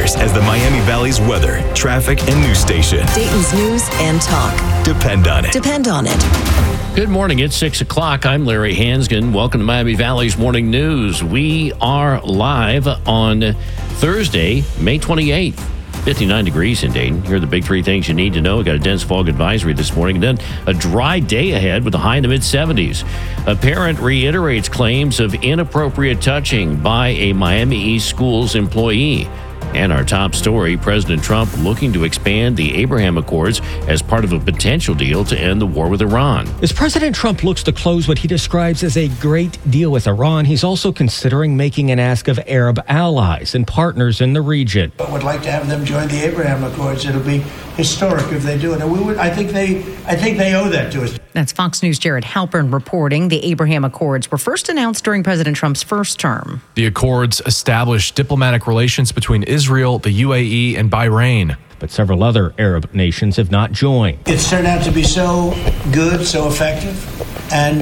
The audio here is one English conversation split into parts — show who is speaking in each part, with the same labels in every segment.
Speaker 1: years as the Miami Valley's weather, traffic, and news station.
Speaker 2: Dayton's news and talk.
Speaker 1: Depend on it.
Speaker 2: Depend on it.
Speaker 3: Good morning. It's 6 o'clock. I'm Larry Hansgen. Welcome to Miami Valley's Morning News. We are live on Thursday, May 28th. 59 degrees in Dayton. Here are the big three things you need to know. We got a dense fog advisory this morning, and then a dry day ahead with a high in the mid-70s. A parent reiterates claims of inappropriate touching by a Miami East Schools employee. And our top story, President Trump looking to expand the Abraham Accords as part of a potential deal to end the war with Iran.
Speaker 4: As President Trump looks to close what he describes as a great deal with Iran, he's also considering making an ask of Arab allies and partners in the region.
Speaker 5: I would like to have them join the Abraham Accords. It'll be historic if they do it. And I think they owe that to us.
Speaker 6: That's Fox News' Jared Halpern reporting. The Abraham Accords were first announced during President Trump's first term.
Speaker 7: The accords established diplomatic relations between Israel, the UAE, and Bahrain.
Speaker 4: But several other Arab nations have not joined.
Speaker 5: It's turned out to be so good, so effective, and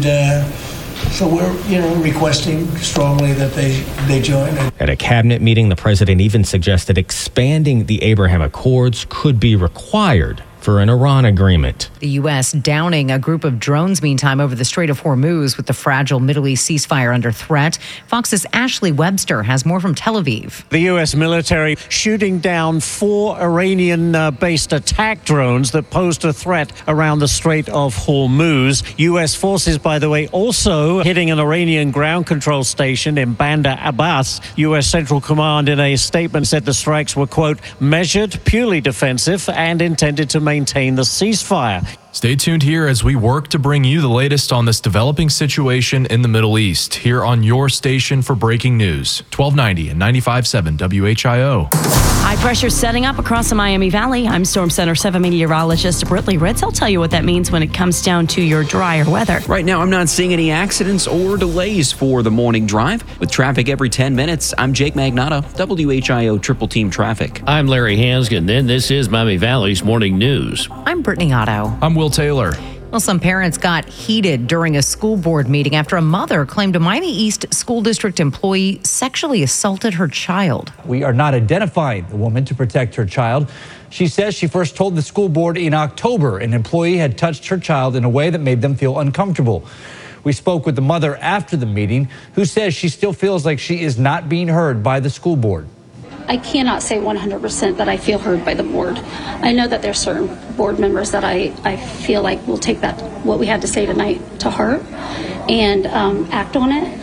Speaker 5: so we're requesting strongly that they join.
Speaker 4: At a cabinet meeting, the president even suggested expanding the Abraham Accords could be required for an Iran agreement.
Speaker 6: The U.S. downing a group of drones, meantime, over the Strait of Hormuz with the fragile Middle East ceasefire under threat. Fox's Ashley Webster has more from Tel Aviv.
Speaker 8: The U.S. military shooting down 4 Iranian-based attack drones that posed a threat around the Strait of Hormuz. U.S. forces, by the way, also hitting an Iranian ground control station in Bandar Abbas. U.S. Central Command in a statement said the strikes were, quote, measured, purely defensive, and intended to maintain the ceasefire.
Speaker 7: Stay tuned here as we work to bring you the latest on this developing situation in the Middle East, here on your station for breaking news, 1290 and 95.7 WHIO.
Speaker 9: High pressure setting up across the Miami Valley. I'm Storm Center 7 meteorologist Britley Ritz. I'll tell you what that means when it comes down to your drier weather.
Speaker 10: Right now, I'm not seeing any accidents or delays for the morning drive. With traffic every 10 minutes, I'm Jake Magnotta, WHIO Triple Team Traffic.
Speaker 3: I'm Larry Hansgen. Then this is Miami Valley's Morning News.
Speaker 6: I'm Brittany Otto.
Speaker 7: I'm Will Taylor.
Speaker 6: Well, some parents got heated during a school board meeting after a mother claimed a Miami East School District employee sexually assaulted her child.
Speaker 11: We are not identifying the woman to protect her child. She says she first told the school board in October an employee had touched her child in a way that made them feel uncomfortable. We spoke with the mother after the meeting, who says she still feels like she is not being heard by the school board.
Speaker 12: I cannot say 100% that I feel heard by the board. I know that there's certain board members that I feel like will take that, what we had to say tonight, to heart and act on it.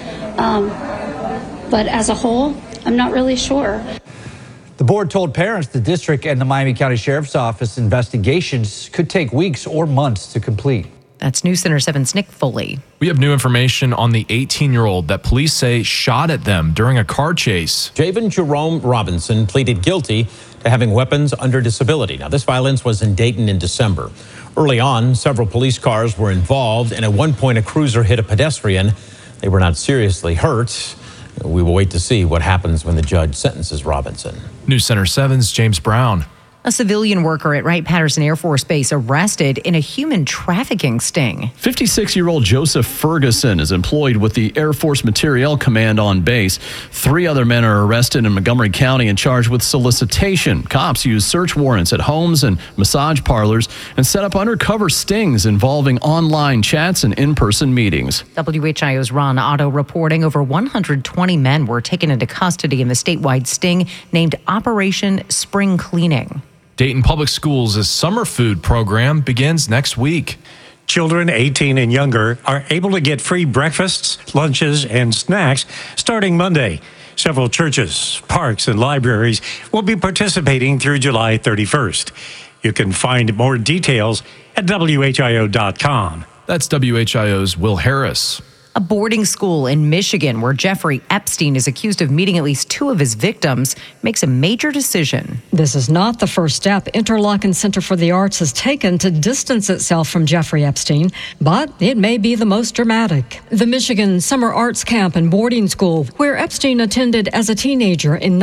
Speaker 12: But as a whole, I'm not really sure.
Speaker 11: The board told parents the district and the Miami County Sheriff's Office investigations could take weeks or months to complete.
Speaker 6: That's News Center 7's Nick Foley.
Speaker 7: We have new information on the 18-year-old that police say shot at them during a car chase.
Speaker 13: Javen Jerome Robinson pleaded guilty to having weapons under disability. Now, this violence was in Dayton in December. Early on, several police cars were involved, and at one point, a cruiser hit a pedestrian. They were not seriously hurt. We will wait to see what happens when the judge sentences Robinson.
Speaker 7: News Center 7's James Brown.
Speaker 6: A civilian worker at Wright-Patterson Air Force Base arrested in a human trafficking sting.
Speaker 14: 56-year-old Joseph Ferguson is employed with the Air Force Materiel Command on base. 3 other men are arrested in Montgomery County and charged with solicitation. Cops used search warrants at homes and massage parlors and set up undercover stings involving online chats and in-person meetings.
Speaker 6: WHIO's Ron Otto reporting over 120 men were taken into custody in the statewide sting named Operation Spring Cleaning.
Speaker 7: Dayton Public Schools' summer food program begins next week.
Speaker 15: Children 18 and younger are able to get free breakfasts, lunches, and snacks starting Monday. Several churches, parks, and libraries will be participating through July 31st. You can find more details at WHIO.com.
Speaker 7: That's WHIO's Will Harris.
Speaker 6: A boarding school in Michigan where Jeffrey Epstein is accused of meeting at least 2 of his victims makes a major decision.
Speaker 16: This is not the first step Interlochen Center for the Arts has taken to distance itself from Jeffrey Epstein, but it may be the most dramatic. The Michigan Summer Arts Camp and Boarding School, where Epstein attended as a teenager in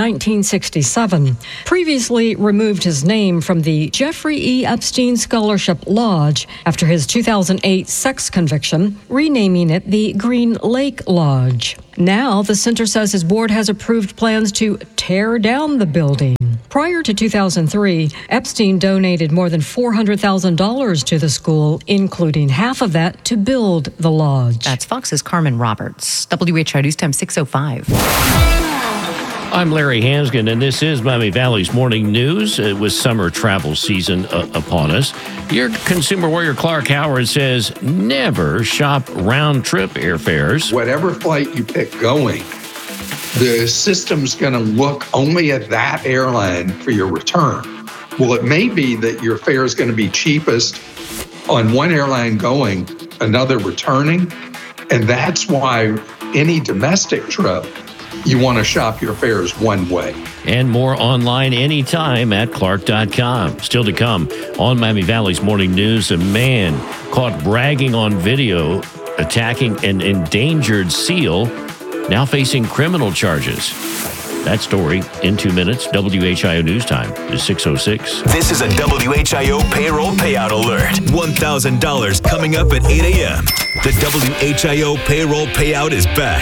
Speaker 16: 1967, previously removed his name from the Jeffrey E. Epstein Scholarship Lodge after his 2008 sex conviction, renaming it the Green Lake Lodge. Now, the center says his board has approved plans to tear down the building. Prior to 2003, Epstein donated more than $400,000 to the school, including half of that to build the lodge.
Speaker 6: That's Fox's Carmen Roberts. WHI News Time 6:05.
Speaker 3: I'm Larry Hansgen, and this is Miami Valley's Morning News with summer travel season upon us. Your consumer warrior Clark Howard says never shop round-trip airfares.
Speaker 17: Whatever flight you pick going, the system's going to look only at that airline for your return. Well, it may be that your fare is going to be cheapest on one airline going, another returning, and that's why any domestic trip, you want to shop your fares one way.
Speaker 3: And more online anytime at Clark.com. Still to come on Miami Valley's Morning News, a man caught bragging on video attacking an endangered seal, now facing criminal charges. That story in 2 minutes. WHIO News Time is 6:06.
Speaker 1: This is a WHIO payroll payout alert. $1,000 coming up at 8 a.m. The WHIO payroll payout is back.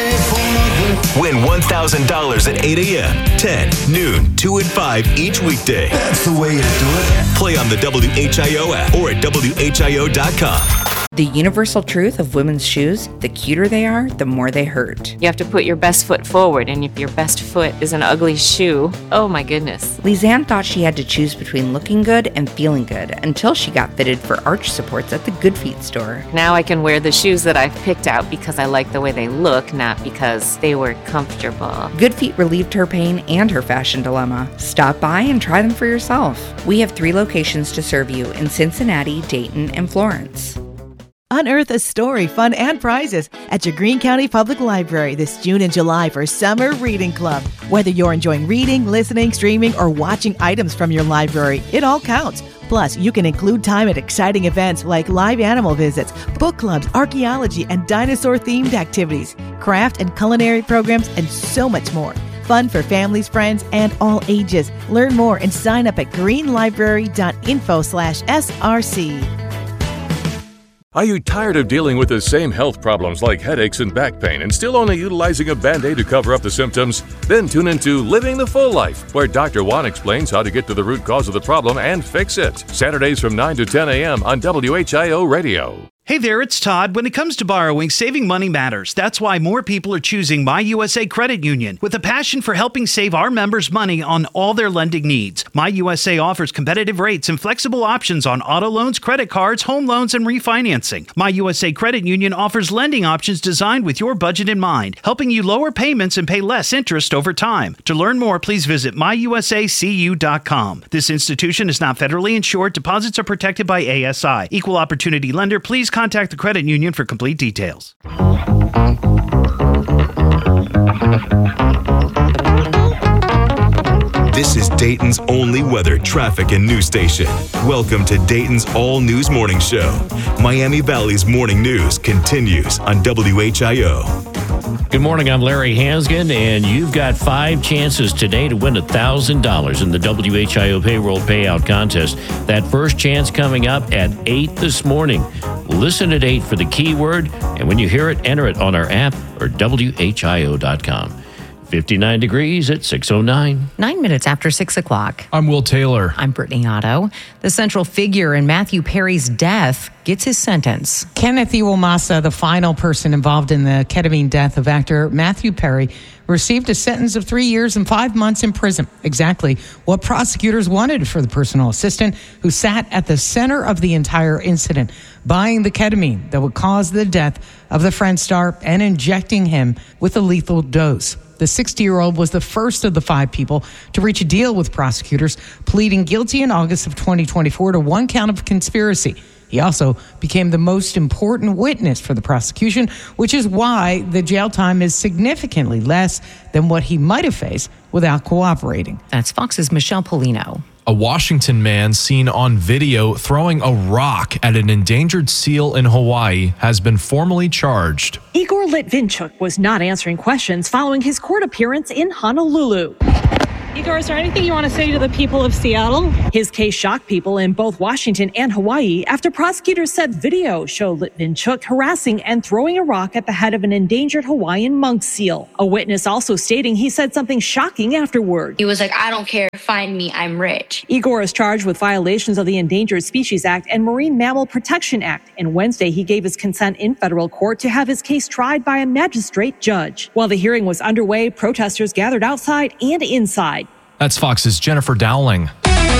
Speaker 1: Win $1,000 at 8 a.m., 10, noon, 2, and 5 each weekday. That's the way to do it. Play on the WHIO app or at WHIO.com.
Speaker 18: The universal truth of women's shoes, the cuter they are, the more they hurt.
Speaker 19: You have to put your best foot forward, and if your best foot is an ugly shoe, oh my goodness.
Speaker 18: Lisanne thought she had to choose between looking good and feeling good until she got fitted for arch supports at the Good Feet store.
Speaker 19: Now I can wear the shoes that I've picked out because I like the way they look, not because they were comfortable.
Speaker 18: Good Feet relieved her pain and her fashion dilemma. Stop by and try them for yourself. We have 3 locations to serve you in Cincinnati, Dayton, and Florence.
Speaker 20: Unearth a story, fun, and prizes at your Greene County Public Library this June and July for Summer Reading Club. Whether you're enjoying reading, listening, streaming, or watching items from your library, it all counts. Plus, you can include time at exciting events like live animal visits, book clubs, archaeology, and dinosaur-themed activities, craft and culinary programs, and so much more. Fun for families, friends, and all ages. Learn more and sign up at greenlibrary.info/SRC.
Speaker 21: Are you tired of dealing with the same health problems like headaches and back pain and still only utilizing a Band-Aid to cover up the symptoms? Then tune into Living the Full Life, where Dr. Juan explains how to get to the root cause of the problem and fix it. Saturdays from 9 to 10 a.m. on WHIO Radio.
Speaker 22: Hey there, it's Todd. When it comes to borrowing, saving money matters. That's why more people are choosing My USA Credit Union with a passion for helping save our members money on all their lending needs. My USA offers competitive rates and flexible options on auto loans, credit cards, home loans, and refinancing. My USA Credit Union offers lending options designed with your budget in mind, helping you lower payments and pay less interest over time. To learn more, please visit myusacu.com. This institution is not federally insured. Deposits are protected by ASI. Equal opportunity lender. Please contact the credit union for complete details.
Speaker 1: This is Dayton's only weather, traffic, and news station. Welcome to Dayton's All News Morning Show. Miami Valley's Morning News continues on WHIO.
Speaker 3: Good morning, I'm Larry Hansgen, and you've got 5 chances today to win $1,000 in the WHIO Payroll Payout Contest. That first chance coming up at 8 this morning. Listen at 8 for the keyword, and when you hear it, enter it on our app or WHIO.com. 59 degrees at 6:09.
Speaker 6: 9 minutes after 6 o'clock.
Speaker 7: I'm Will Taylor.
Speaker 6: I'm Brittany Otto. The central figure in Matthew Perry's death gets his sentence.
Speaker 23: Kenneth Iwamasa, the final person involved in the ketamine death of actor Matthew Perry, received a sentence of 3 years and 5 months in prison. Exactly what prosecutors wanted for the personal assistant who sat at the center of the entire incident, buying the ketamine that would cause the death of the Friends star and injecting him with a lethal dose. The 60-year-old was the first of the 5 people to reach a deal with prosecutors, pleading guilty in August of 2024 to 1 count of conspiracy. He also became the most important witness for the prosecution, which is why the jail time is significantly less than what he might have faced without cooperating.
Speaker 6: That's Fox's Michelle Polino.
Speaker 7: A Washington man seen on video throwing a rock at an endangered seal in Hawaii has been formally charged.
Speaker 24: Igor Litvinchuk was not answering questions following his court appearance in Honolulu.
Speaker 2: Igor, is there anything you want to say to the people of Seattle? His case shocked people in both Washington and Hawaii after prosecutors said video showed Litvinchuk harassing and throwing a rock at the head of an endangered Hawaiian monk seal. A witness also stating he said something shocking afterward.
Speaker 4: He was like, I don't care, find me, I'm rich.
Speaker 2: Igor is charged with violations of the Endangered Species Act and Marine Mammal Protection Act. And Wednesday, he gave his consent in federal court to have his case tried by a magistrate judge. While the hearing was underway, protesters gathered outside and inside.
Speaker 7: That's Fox's Jennifer Dowling.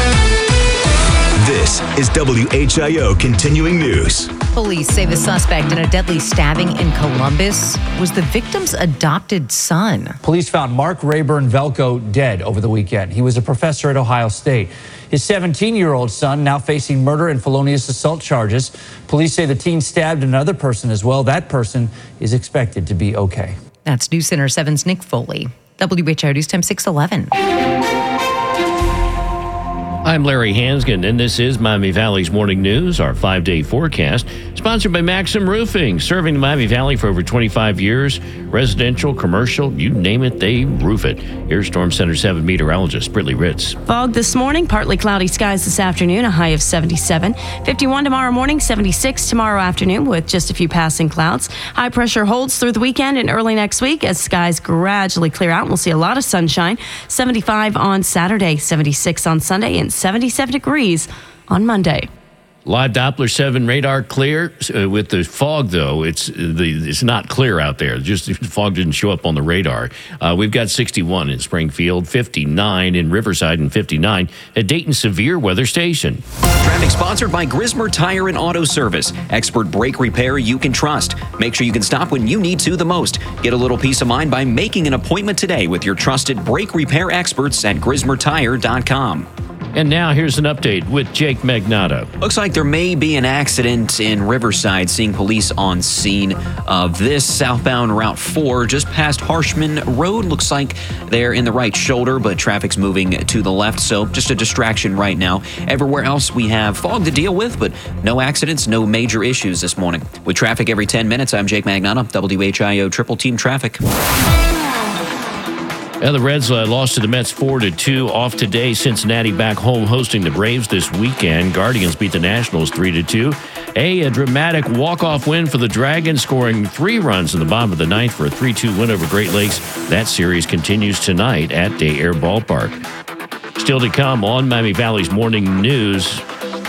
Speaker 1: This is WHIO Continuing News.
Speaker 6: Police say the suspect in a deadly stabbing in Columbus was the victim's adopted son.
Speaker 11: Police found Mark Rayburn Velko dead over the weekend. He was a professor at Ohio State. His 17-year-old son now facing murder and felonious assault charges. Police say the teen stabbed another person as well. That person is expected to be okay.
Speaker 6: That's News Center 7's Nick Foley. WHIO News Time 611.
Speaker 3: I'm Larry Hansgen, and this is Miami Valley's Morning News, our 5-day forecast, sponsored by Maxim Roofing, serving the Miami Valley for over 25 years. Residential, commercial, you name it, they roof it. Here's Storm Center 7 meteorologist Brittany Ritz.
Speaker 9: Fog this morning, partly cloudy skies this afternoon, a high of 77. 51 tomorrow morning, 76 tomorrow afternoon with just a few passing clouds. High pressure holds through the weekend and early next week as skies gradually clear out. We'll see a lot of sunshine. 75 on Saturday, 76 on Sunday, and 77 degrees on Monday.
Speaker 3: Live Doppler 7 radar clear. With the fog, though, it's not clear out there. Just the fog didn't show up on the radar. We've got 61 in Springfield, 59 in Riverside, and 59 at Dayton Severe Weather Station.
Speaker 10: Traffic sponsored by Grismer Tire and Auto Service. Expert brake repair you can trust. Make sure you can stop when you need to the most. Get a little peace of mind by making an appointment today with your trusted brake repair experts at GrismerTire.com.
Speaker 3: And now here's an update with Jake Magnato.
Speaker 10: Looks like there may be an accident in Riverside, seeing police on scene of this southbound Route 4 just past Harshman Road. Looks like they're in the right shoulder, but traffic's moving to the left, so just a distraction right now. Everywhere else we have fog to deal with, but no accidents, no major issues this morning. With traffic every 10 minutes, I'm Jake Magnato, WHIO Triple Team Traffic.
Speaker 3: The Reds lost to the Mets 4-2. Off today, Cincinnati back home hosting the Braves this weekend. Guardians beat the Nationals 3-2. A dramatic walk-off win for the Dragons, scoring 3 runs in the bottom of the ninth for a 3-2 win over Great Lakes. That series continues tonight at Day Air Ballpark. Still to come on Miami Valley's Morning News.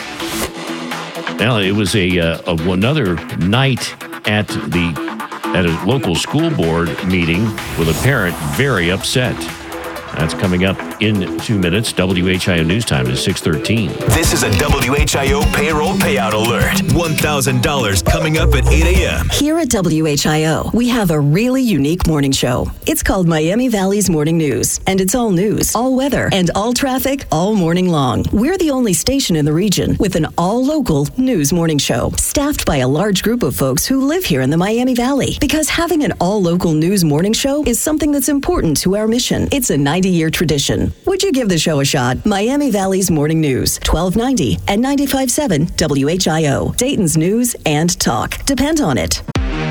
Speaker 3: Now, it was another night at a local school board meeting with a parent very upset. That's coming up in 2 minutes. WHIO News Time is 6:13.
Speaker 1: This is a WHIO payroll payout alert. $1,000 coming up at 8 a.m.
Speaker 5: Here at WHIO, we have a really unique morning show. It's called Miami Valley's Morning News, and it's all news, all weather, and all traffic all morning long. We're the only station in the region with an all-local news morning show, staffed by a large group of folks who live here in the Miami Valley. Because having an all-local news morning show is something that's important to our mission. It's a 90-year tradition. Would you give the show a shot? Miami Valley's Morning News, 1290 and 95.7 WHIO. Dayton's news and talk. Depend on it.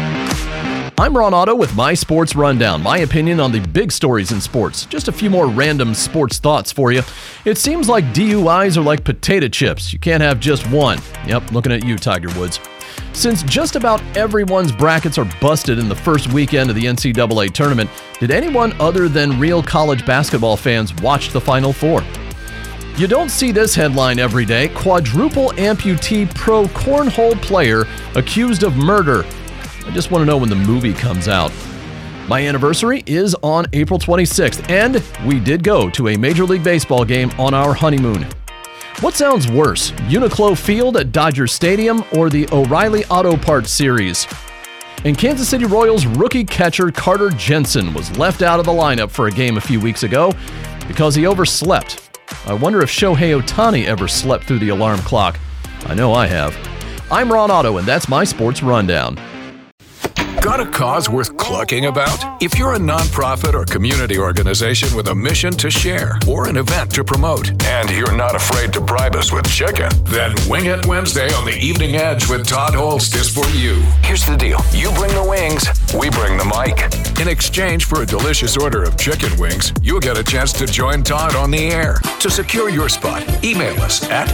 Speaker 14: I'm Ron Otto with My Sports Rundown, my opinion on the big stories in sports. Just a few more random sports thoughts for you. It seems like DUIs are like potato chips. You can't have just one. Yep, looking at you, Tiger Woods. Since just about everyone's brackets are busted in the first weekend of the NCAA tournament, did anyone other than real college basketball fans watch the Final Four? You don't see this headline every day. Quadruple amputee pro cornhole player accused of murder. I just want to know when the movie comes out. My anniversary is on April 26th, and we did go to a Major League Baseball game on our honeymoon. What sounds worse, Uniqlo Field at Dodger Stadium or the O'Reilly Auto Parts Series? And Kansas City Royals rookie catcher Carter Jensen was left out of the lineup for a game a few weeks ago because he overslept. I wonder if Shohei Ohtani ever slept through the alarm clock. I know I have. I'm Ron Otto, and that's my Sports Rundown.
Speaker 8: Got a cause worth clucking about? If you're a nonprofit or community organization with a mission to share or an event to promote, and you're not afraid to bribe us with chicken, then Wing It Wednesday on the Evening Edge with Todd Holst is for you. Here's the deal. You bring the wings, we bring the mic. In exchange for a delicious order of chicken wings, you'll get a chance to join Todd on the air. To secure your spot, email us at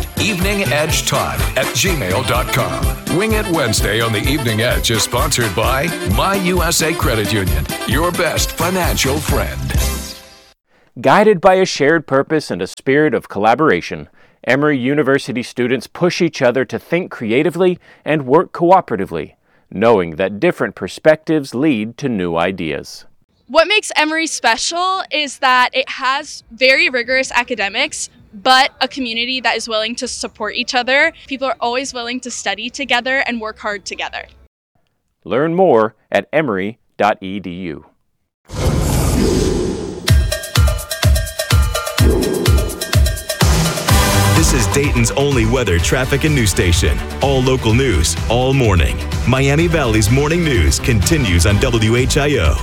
Speaker 8: eveningedgetodd@gmail.com. Wing It Wednesday on the Evening Edge is sponsored by My USA Credit Union, your best financial friend.
Speaker 12: Guided by a shared purpose and a spirit of collaboration, Emory University students push each other to think creatively and work cooperatively, knowing that different perspectives lead to new ideas.
Speaker 13: What makes Emory special is that it has very rigorous academics, but a community that is willing to support each other. People are always willing to study together and work hard together.
Speaker 12: Learn more at emory.edu.
Speaker 1: This is Dayton's only weather, traffic, and news station. All local news, all morning. Miami Valley's morning news continues on WHIO.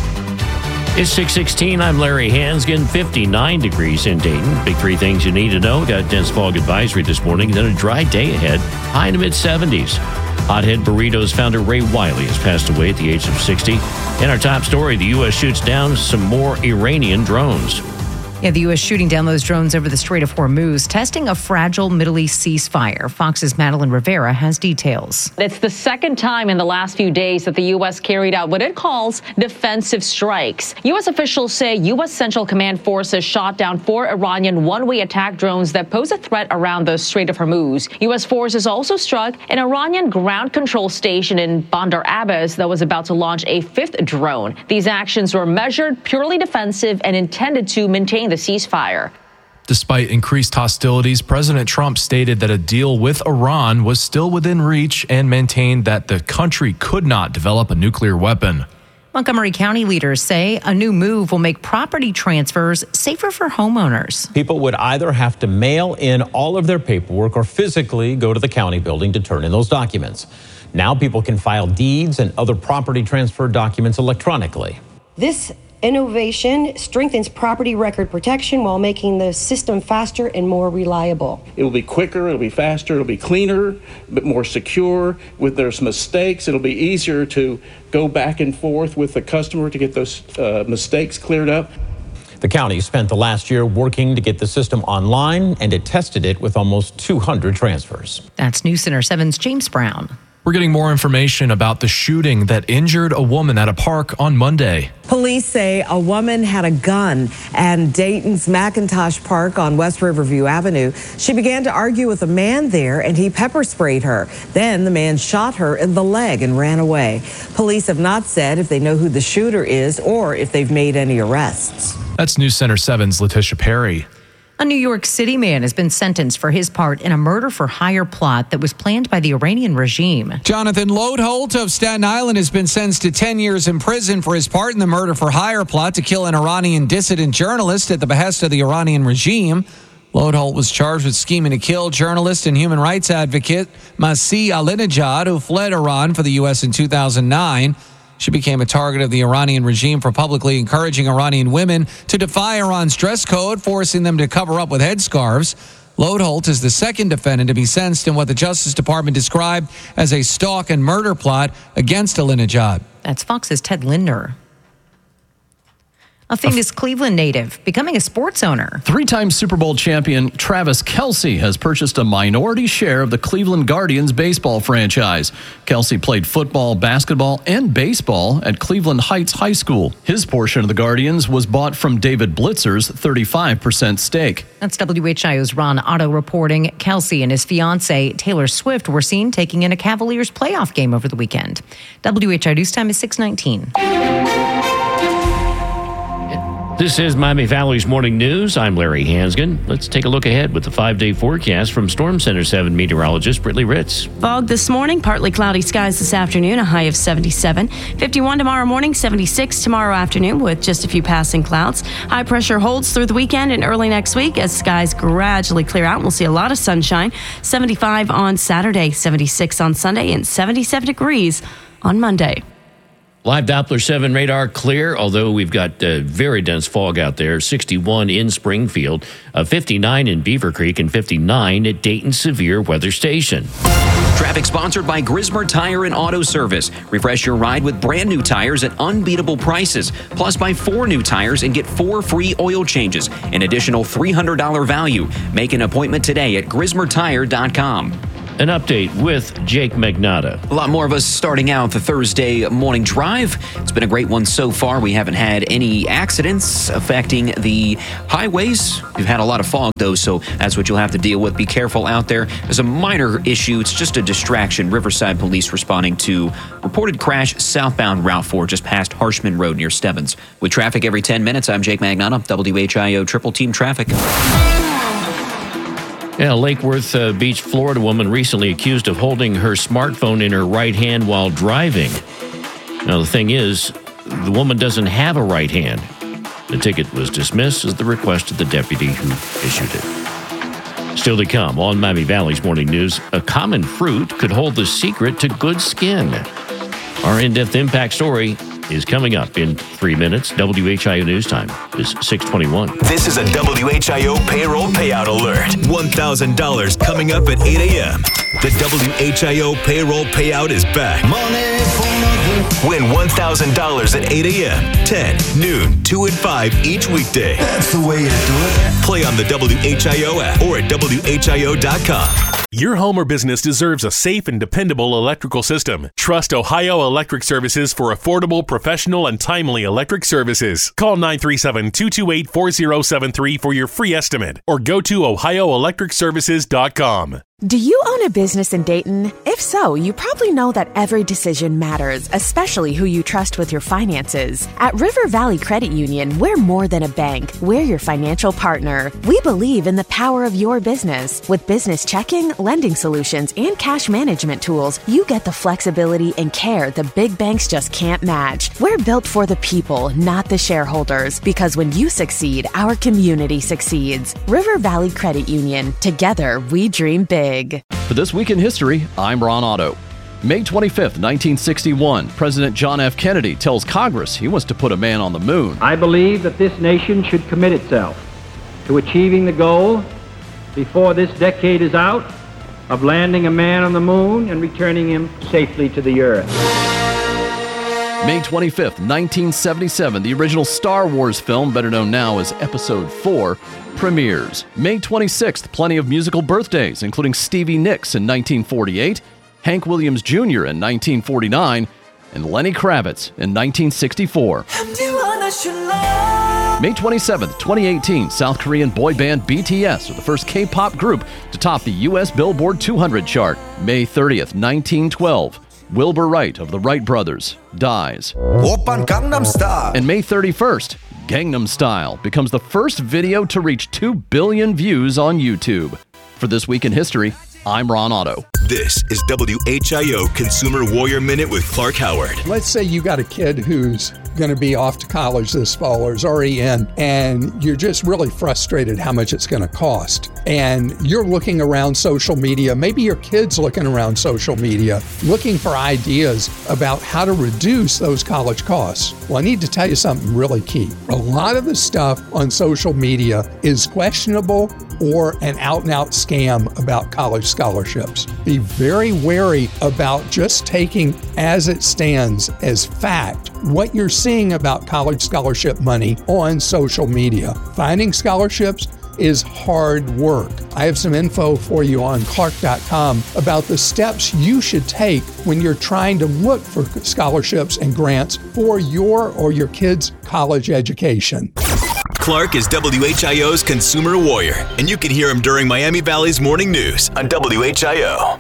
Speaker 3: It's 6:16. I'm Larry Hansgen. 59 degrees in Dayton. Big three things you need to know. Got a dense fog advisory this morning. Then a dry day ahead. High in the mid-70s. Hothead Burritos founder Ray Wiley has passed away at the age of 60. In our top story, the U.S. shoots down some more Iranian drones.
Speaker 6: Yeah, the U.S. shooting down those drones over the Strait of Hormuz, testing a fragile Middle East ceasefire. Fox's Madeline Rivera has details.
Speaker 24: It's the second time in the last few days that the U.S. carried out what it calls defensive strikes. U.S. officials say U.S. Central Command forces shot down 4 Iranian one-way attack drones that pose a threat around the Strait of Hormuz. U.S. forces also struck an Iranian ground control station in Bandar Abbas that was about to launch a 5th drone. These actions were measured, purely defensive, and intended to maintain the ceasefire.
Speaker 7: Despite increased hostilities, President Trump stated that a deal with Iran was still within reach and maintained that the country could not develop a nuclear weapon.
Speaker 6: Montgomery County leaders say a new move will make property transfers safer for homeowners.
Speaker 25: People would either have to mail in all of their paperwork or physically go to the county building to turn in those documents. Now people can file deeds and other property transfer documents electronically.
Speaker 26: This innovation strengthens property record protection while making the system faster and more reliable.
Speaker 27: It will be quicker, it'll be faster, it'll be cleaner, but more secure. With there's mistakes, it'll be easier to go back and forth with the customer to get those mistakes cleared up.
Speaker 25: The county spent the last year working to get the system online, and it tested it with almost 200 transfers.
Speaker 6: That's News Center 7's James Brown.
Speaker 7: We're getting more information about the shooting that injured a woman at a park on Monday.
Speaker 28: Police say a woman had a gun at Dayton's McIntosh Park on West Riverview Avenue. She began to argue with a man there, and he pepper sprayed her. Then the man shot her in the leg and ran away. Police have not said if they know who the shooter is or if they've made any arrests.
Speaker 7: That's News Center 7's Letitia Perry.
Speaker 6: A New York City man has been sentenced for his part in a murder-for-hire plot that was planned by the Iranian regime.
Speaker 29: Jonathan Lodeholt of Staten Island has been sentenced to 10 years in prison for his part in the murder-for-hire plot to kill an Iranian dissident journalist at the behest of the Iranian regime. Lodeholt was charged with scheming to kill journalist and human rights advocate Masih Alinejad, who fled Iran for the U.S. in 2009. She became a target of the Iranian regime for publicly encouraging Iranian women to defy Iran's dress code, forcing them to cover up with headscarves. Lodeholt is the second defendant to be sentenced in what the Justice Department described as a stalk and murder plot against Alinejad.
Speaker 6: That's Fox's Ted Lindner. A famous Cleveland native becoming a sports owner.
Speaker 14: 3-time Super Bowl champion Travis Kelce has purchased a minority share of the Cleveland Guardians baseball franchise. Kelce played football, basketball, and baseball at Cleveland Heights High School. His portion of the Guardians was bought from David Blitzer's 35% stake.
Speaker 6: That's WHIO's Ron Otto reporting. Kelce and his fiancée, Taylor Swift, were seen taking in a Cavaliers playoff game over the weekend. WHIO News Time is 6:19.
Speaker 3: This is Miami Valley's Morning News. I'm Larry Hansgen. Let's take a look ahead with the 5-day forecast from Storm Center 7 meteorologist Brittany Ritz.
Speaker 9: Fog this morning, partly cloudy skies this afternoon, a high of 77. 51 tomorrow morning, 76 tomorrow afternoon with just a few passing clouds. High pressure holds through the weekend and early next week as skies gradually clear out. We'll see a lot of sunshine. 75 on Saturday, 76 on Sunday, and 77 degrees on Monday.
Speaker 3: Live Doppler 7 radar clear, although we've got very dense fog out there. 61 in Springfield, 59 in Beaver Creek, and 59 at Dayton Severe Weather Station.
Speaker 10: Traffic sponsored by Grismer Tire and Auto Service. Refresh your ride with brand new tires at unbeatable prices. Plus, buy 4 new tires and get 4 free oil changes. An additional $300 value. Make an appointment today at GrismerTire.com.
Speaker 3: An update with Jake Magnotta.
Speaker 10: A lot more of us starting out the Thursday morning drive. It's been a great one so far. We haven't had any accidents affecting the highways. We've had a lot of fog, though, so that's what you'll have to deal with. Be careful out there. There's a minor issue. It's just a distraction. Riverside Police responding to reported crash southbound Route 4 just past Harshman Road near Stebbins. With traffic every 10 minutes, I'm Jake Magnotta, WHIO Triple Team Traffic.
Speaker 3: Yeah, Lake Worth Beach, Florida woman recently accused of holding her smartphone in her right hand while driving. Now, the thing is, the woman doesn't have a right hand. The ticket was dismissed as the request of the deputy who issued it. Still to come on Miami Valley's Morning News, a common fruit could hold the secret to good skin. Our in-depth impact story is coming up in 3 minutes. WHIO News Time is 6:21.
Speaker 1: This is a WHIO payroll payout alert. $1,000 coming up at 8 a.m. The WHIO payroll payout is back. Win $1,000 at 8 a.m., 10, noon, 2 and 5 each weekday. That's the way to do it. Play on the WHIO app or at WHIO.com.
Speaker 15: Your home or business deserves a safe and dependable electrical system. Trust Ohio Electric Services for affordable, professional, and timely electric services. Call 937-228-4073 for your free estimate or go to ohioelectricservices.com.
Speaker 16: Do you own a business in Dayton? If so, you probably know that every decision matters, especially who you trust with your finances. At River Valley Credit Union, we're more than a bank. We're your financial partner. We believe in the power of your business. With business checking, lending solutions, and cash management tools, you get the flexibility and care the big banks just can't match. We're built for the people, not the shareholders, because when you succeed, our community succeeds. River Valley Credit Union. Together, we dream big.
Speaker 14: For This Week in History, I'm Ron Otto. May 25th, 1961, President John F. Kennedy tells Congress he wants to put a man on the moon.
Speaker 17: I believe that this nation should commit itself to achieving the goal before this decade is out of landing a man on the moon and returning him safely to the earth.
Speaker 14: May 25th, 1977, the original Star Wars film, better known now as Episode 4, premieres. May 26th, plenty of musical birthdays, including Stevie Nicks in 1948, Hank Williams Jr. in 1949, and Lenny Kravitz in 1964. May 27th, 2018, South Korean boy band BTS are the first K-pop group to top the U.S. Billboard 200 chart. May 30th, 1912, Wilbur Wright of the Wright Brothers dies. And May 31st, Gangnam Style becomes the first video to reach 2 billion views on YouTube. For This Week in History, I'm Ron Otto.
Speaker 1: This is WHIO Consumer Warrior Minute with Clark Howard.
Speaker 18: Let's say you got a kid who's going to be off to college this fall or is already in, and you're just really frustrated how much it's going to cost. And you're looking around social media, maybe your kid's looking around social media, looking for ideas about how to reduce those college costs. Well, I need to tell you something really key. A lot of the stuff on social media is questionable or an out-and-out scam about college scholarships. Be very wary about just taking as it stands as fact what you're seeing about college scholarship money on social media. Finding scholarships is hard work. I have some info for you on Clark.com about the steps you should take when you're trying to look for scholarships and grants for your or your kids' college education.
Speaker 1: Clark is WHIO's Consumer Warrior, and you can hear him during Miami Valley's Morning News on WHIO.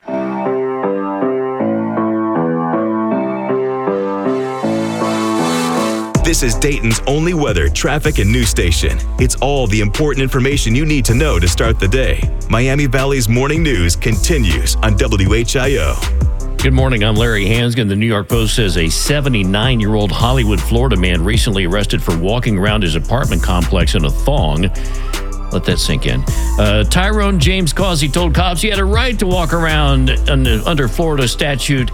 Speaker 1: This is Dayton's only weather, traffic, and news station. It's all the important information you need to know to start the day. Miami Valley's Morning News continues on WHIO.
Speaker 3: Good morning, I'm Larry Hansgen. The New York Post says a 79-year-old Hollywood, Florida man recently arrested for walking around his apartment complex in a thong. Let that sink in. Tyrone James Causey told cops he had a right to walk around under Florida statute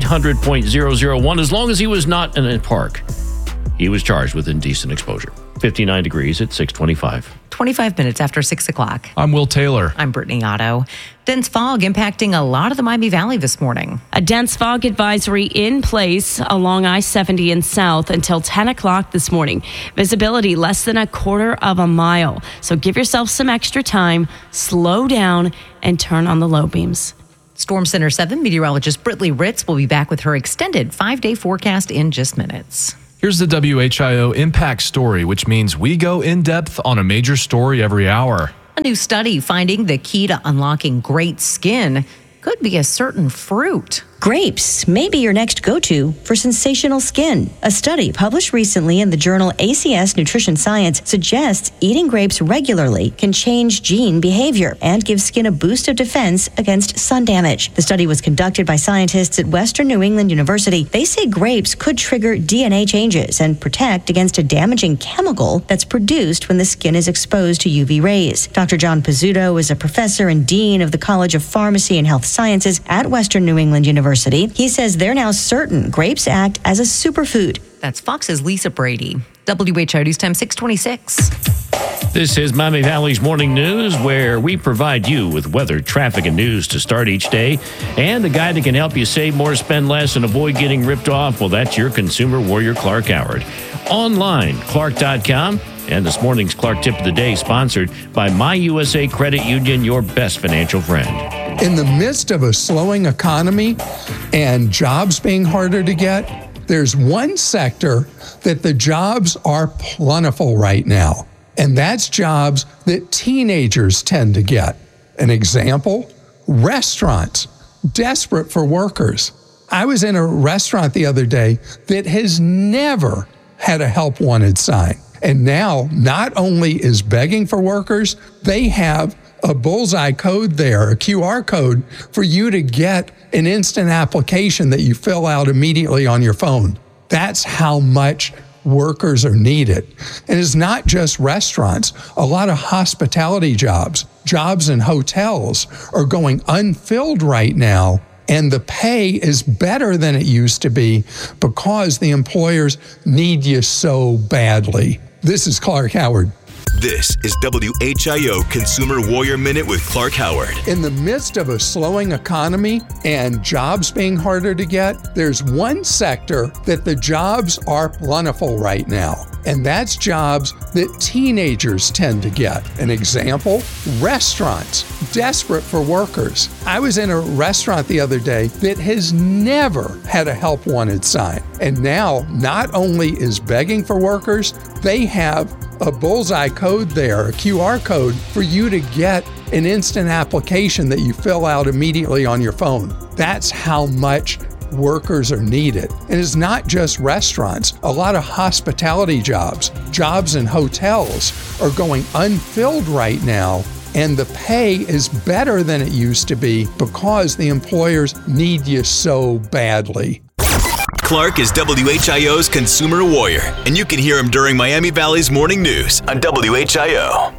Speaker 3: 800.001 as long as he was not in a park. He was charged with indecent exposure. 59 degrees at 6:25.
Speaker 6: 25 minutes after 6 o'clock.
Speaker 7: I'm Will Taylor.
Speaker 6: I'm Brittany Otto. Dense fog impacting a lot of the Miami Valley this morning.
Speaker 9: A dense fog advisory in place along I-70 and south until 10 o'clock this morning. Visibility less than a quarter of a mile. So give yourself some extra time, slow down, and turn on the low beams.
Speaker 6: Storm Center 7 meteorologist Britley Ritz will be back with her extended 5-day forecast in just minutes.
Speaker 7: Here's the WHIO Impact Story, which means we go in depth on a major story every hour.
Speaker 6: A new study finding the key to unlocking great skin could be a certain fruit.
Speaker 2: Grapes may be your next go-to for sensational skin. A study published recently in the journal ACS Nutrition Science suggests eating grapes regularly can change gene behavior and give skin a boost of defense against sun damage. The study was conducted by scientists at Western New England University. They say grapes could trigger DNA changes and protect against a damaging chemical that's produced when the skin is exposed to UV rays. Dr. John Pizzuto is a professor and dean of the College of Pharmacy and Health Sciences at Western New England University. He says they're now certain grapes act as a superfood.
Speaker 6: That's Fox's Lisa Brady. WHIO News Time 626.
Speaker 3: This is Miami Valley's Morning News, where we provide you with weather, traffic, and news to start each day. And the guy that can help you save more, spend less, and avoid getting ripped off, well, that's your consumer warrior, Clark Howard. Online, clark.com. And this morning's Clark Tip of the Day, sponsored by My USA Credit Union, your best financial friend.
Speaker 18: In the midst of a slowing economy and jobs being harder to get, there's one sector that the jobs are plentiful right now, and that's jobs that teenagers tend to get. An example, restaurants, desperate for workers. I was in a restaurant the other day that has never had a help wanted sign. And now, not only is begging for workers, they have a bullseye code there, a QR code for you to get an instant application that you fill out immediately on your phone. That's how much workers are needed. And it's not just restaurants. A lot of hospitality jobs in hotels are going unfilled right now. And the pay is better than it used to be because the employers need you so badly. This is Clark Howard.
Speaker 1: This is WHIO Consumer Warrior Minute with Clark Howard.
Speaker 18: In the midst of a slowing economy and jobs being harder to get, there's one sector that the jobs are plentiful right now, and that's jobs that teenagers tend to get. An example, restaurants, desperate for workers. I was in a restaurant the other day that has never had a help wanted sign, and now not only is begging for workers, they have a bullseye code there, a QR code for you to get an instant application that you fill out immediately on your phone. That's how much workers are needed. And it's not just restaurants. A lot of hospitality jobs in hotels are going unfilled right now. And the pay is better than it used to be because the employers need you so badly.
Speaker 1: Clark is WHIO's Consumer Warrior, and you can hear him during Miami Valley's Morning News on WHIO.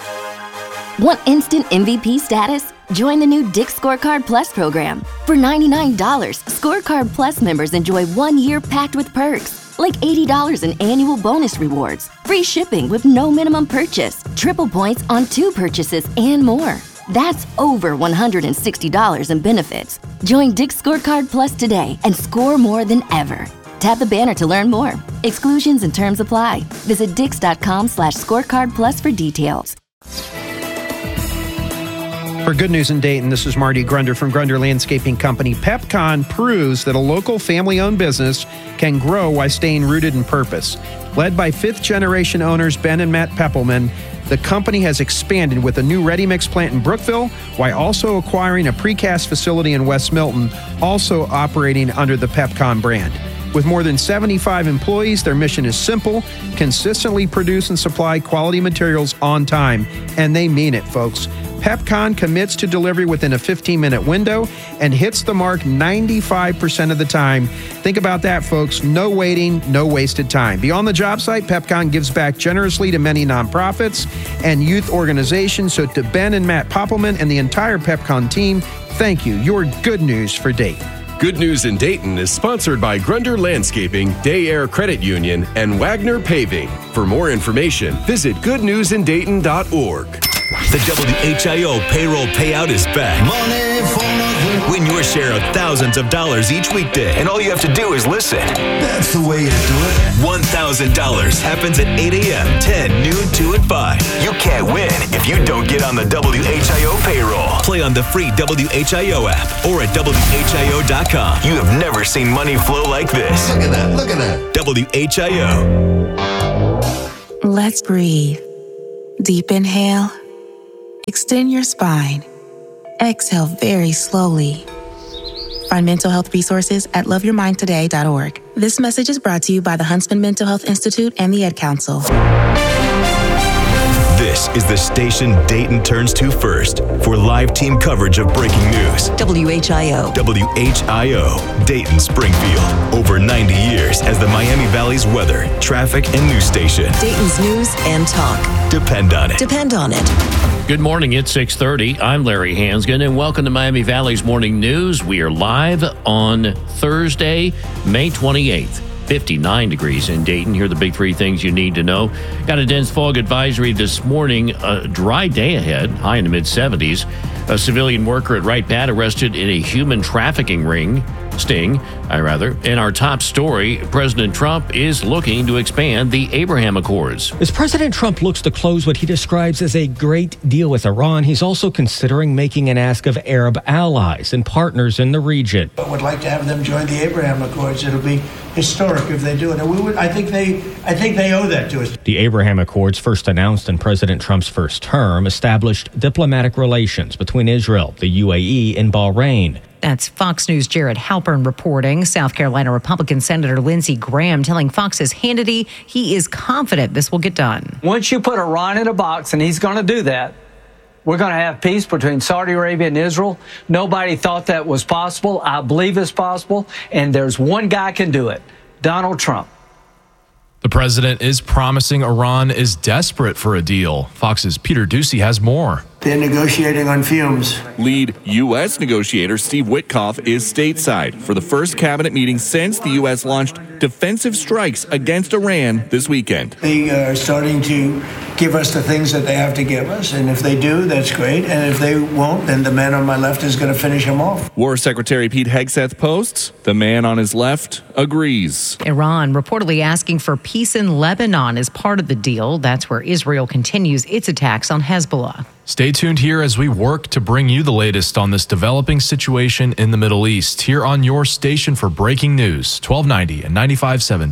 Speaker 4: Want instant MVP status? Join the new Dick's Scorecard Plus program. For $99, Scorecard Plus members enjoy 1 year packed with perks, like $80 in annual bonus rewards, free shipping with no minimum purchase, triple points on 2 purchases, and more. That's over $160 in benefits. Join Dick's Scorecard Plus today and score more than ever. Tap the banner to learn more. Exclusions and terms apply. Visit Dix.com/scorecard plus for details.
Speaker 5: For Good News in Dayton, this is Marty Grunder from Grunder Landscaping Company. PepCon proves that a local family-owned business can grow while staying rooted in purpose. Led by fifth-generation owners Ben and Matt Peppelman, the company has expanded with a new ready-mix plant in Brookville while also acquiring a precast facility in West Milton, also operating under the PepCon brand. With more than 75 employees, their mission is simple: consistently produce and supply quality materials on time. And they mean it, folks. Pepcon commits to delivery within a 15-minute window and hits the mark 95% of the time. Think about that, folks. No waiting, no wasted time. Beyond the job site, Pepcon gives back generously to many nonprofits and youth organizations. So to Ben and Matt Poppelman and the entire Pepcon team, thank you. You're good news for Dayton.
Speaker 8: Good News in Dayton is sponsored by Grunder Landscaping, Day Air Credit Union, and Wagner Paving. For more information, visit goodnewsindayton.org.
Speaker 1: The WHIO payroll payout is back. Money for nothing. Win your share of thousands of dollars each weekday, and all you have to do is listen. That's the way to do it. $1,000 happens at 8 a.m., 10, noon, 2, and 5. You can't win if you don't get on the WHIO payroll. Play on the free WHIO app or at WHIO.com. You have never seen money flow like this. Look at that. Look at that. WHIO.
Speaker 11: Let's breathe. Deep inhale. Extend your spine. Exhale very slowly. Find mental health resources at loveyourmindtoday.org. This message is brought to you by the Huntsman Mental Health Institute and the Ed Council.
Speaker 1: This is the station Dayton turns to first for live team coverage of breaking news. WHIO. WHIO, Dayton, Springfield. Over 90 years as the Miami Valley's weather, traffic, and news station.
Speaker 2: Dayton's news and talk.
Speaker 1: Depend on it.
Speaker 2: Depend on it.
Speaker 3: Good morning. It's 6:30. I'm Larry Hansgen, and welcome to Miami Valley's Morning News. We are live on Thursday, May 28th. 59 degrees in Dayton. Here are the big three things you need to know. Got a dense fog advisory this morning. A dry day ahead, high in the mid-70s. A civilian worker at Wright Pat arrested in a human trafficking sting. In our top story, President Trump is looking to expand the Abraham Accords.
Speaker 12: As President Trump looks to close what he describes as a great deal with Iran, he's also considering making an ask of Arab allies and partners in the region.
Speaker 13: I would like to have them join the Abraham Accords. It'll be historic if they do it. And I think they owe that to us.
Speaker 12: The Abraham Accords, first announced in President Trump's first term, established diplomatic relations between Israel, the UAE, and Bahrain.
Speaker 6: That's Fox News' Jared Halpern reporting. South Carolina Republican Senator Lindsey Graham telling Fox's Hannity he is confident this will get done.
Speaker 19: Once you put Iran in a box, and he's going to do that, we're going to have peace between Saudi Arabia and Israel. Nobody thought that was possible. I believe it's possible. And there's one guy can do it, Donald Trump.
Speaker 7: The president is promising Iran is desperate for a deal. Fox's Peter Ducey has more.
Speaker 13: They're negotiating on fumes.
Speaker 20: Lead U.S. negotiator Steve Witkoff is stateside for the first cabinet meeting since the U.S. launched defensive strikes against Iran this weekend.
Speaker 13: They are starting to give us the things that they have to give us, and if they do, that's great. And if they won't, then the man on my left is going to finish them off.
Speaker 20: War Secretary Pete Hegseth posts, the man on his left agrees.
Speaker 6: Iran reportedly asking for peace in Lebanon as part of the deal. That's where Israel continues its attacks on Hezbollah.
Speaker 7: Stay tuned here as we work to bring you the latest on this developing situation in the Middle East. Here on your station for breaking news, 1290 and 95.7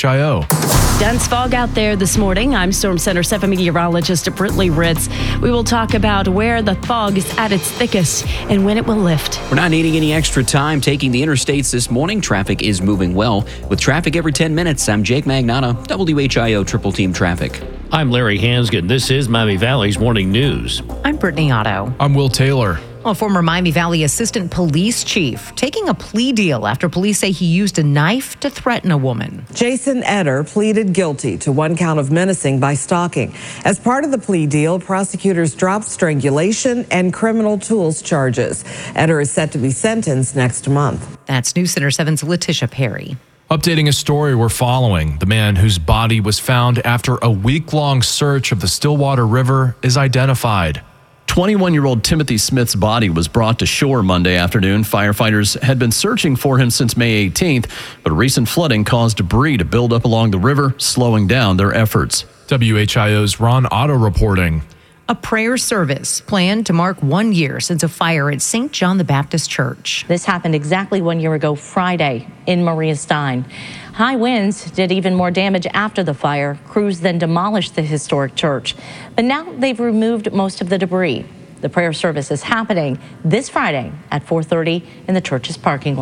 Speaker 7: WHIO.
Speaker 9: Dense fog out there this morning. I'm Storm Center 7 meteorologist Brittany Ritz. We will talk about where the fog is at its thickest and when it will lift.
Speaker 10: We're not needing any extra time taking the interstates this morning. Traffic is moving well. With traffic every 10 minutes, I'm Jake Magnata, WHIO Triple Team Traffic.
Speaker 3: I'm Larry Hansgen. This is Miami Valley's Morning News.
Speaker 6: I'm Brittany Otto.
Speaker 7: I'm Will Taylor.
Speaker 6: A former Miami Valley assistant police chief taking a plea deal after police say he used a knife to threaten a woman.
Speaker 28: Jason Etter pleaded guilty to one count of menacing by stalking. As part of the plea deal, prosecutors dropped strangulation and criminal tools charges. Etter is set to be sentenced next month.
Speaker 6: That's News Center 7's Letitia Perry.
Speaker 7: Updating a story we're following, the man whose body was found after a week-long search of the Stillwater River is identified.
Speaker 14: 21-year-old Timothy Smith's body was brought to shore Monday afternoon. Firefighters had been searching for him since May 18th, but recent flooding caused debris to build up along the river, slowing down their efforts.
Speaker 7: WHIO's Ron Otto reporting.
Speaker 6: A prayer service planned to mark 1 year since a fire at St. John the Baptist Church.
Speaker 24: This happened exactly 1 year ago Friday in Maria Stein. High winds did even more damage after the fire. Crews then demolished the historic church. But now they've removed most of the debris. The prayer service is happening this Friday at 4:30 in the church's parking lot.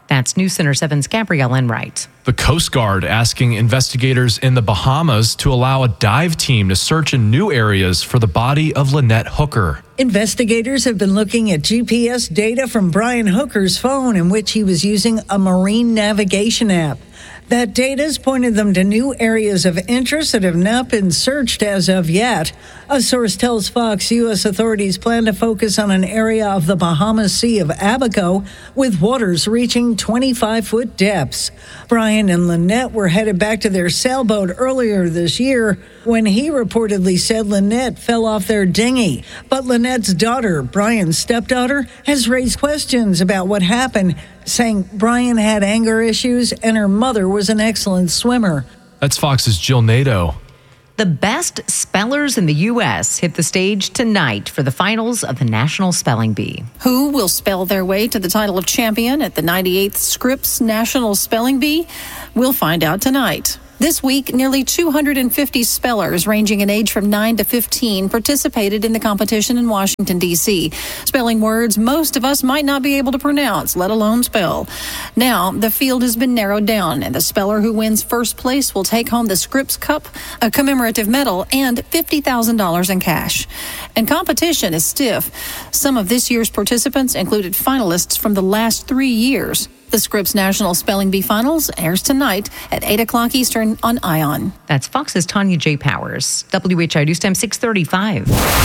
Speaker 6: That's News Center 7's Gabrielle Enright.
Speaker 7: The Coast Guard asking investigators in the Bahamas to allow a dive team to search in new areas for the body of Lynette Hooker.
Speaker 15: Investigators have been looking at GPS data from Brian Hooker's phone in which he was using a marine navigation app. That data has pointed them to new areas of interest that have not been searched as of yet. A source tells Fox U.S. authorities plan to focus on an area of the Bahamas Sea of Abaco with waters reaching 25-foot depths. Brian and Lynette were headed back to their sailboat earlier this year when he reportedly said Lynette fell off their dinghy. But Lynette's daughter, Brian's stepdaughter, has raised questions about what happened, saying Brian had anger issues and her mother was an excellent swimmer.
Speaker 7: That's Fox's Jill Nato.
Speaker 6: The best spellers in the U.S. hit the stage tonight for the finals of the National Spelling Bee.
Speaker 16: Who will spell their way to the title of champion at the 98th Scripps National Spelling Bee? We'll find out tonight. This week, nearly 250 spellers ranging in age from 9 to 15 participated in the competition in Washington, D.C., spelling words most of us might not be able to pronounce, let alone spell. Now, the field has been narrowed down, and the speller who wins first place will take home the Scripps Cup, a commemorative medal, and $50,000 in cash. And competition is stiff. Some of this year's participants included finalists from the last 3 years. The Scripps National Spelling Bee Finals airs tonight at 8 o'clock Eastern on ION.
Speaker 6: That's Fox's Tanya J. Powers. WHI News Time 635.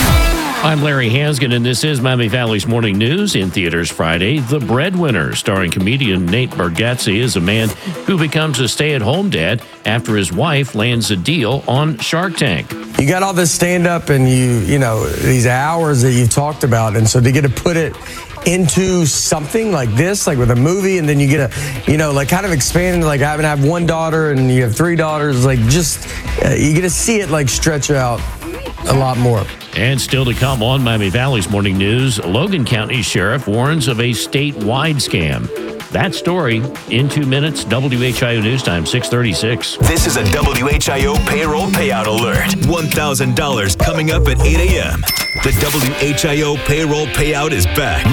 Speaker 3: I'm Larry Hansgen, and this is Miami Valley's Morning News. In theaters Friday, The Breadwinner, starring comedian Nate Bargatze as a man who becomes a stay-at-home dad after his wife lands a deal on Shark Tank.
Speaker 21: You got all this stand-up and you know, these hours that you've talked about, and so to get to put it into something like this, like with a movie, and then you get like kind of expanding, like I have one daughter and you have 3 daughters, like just you get to see it like stretch out a lot more.
Speaker 3: And still to come on Miami Valley's Morning News, Logan County Sheriff warns of a statewide scam. That story in 2 minutes. WHIO News Time 6:36.
Speaker 1: This is a WHIO payroll payout alert. $1,000 coming up at 8 a.m. The WHIO payroll payout is back.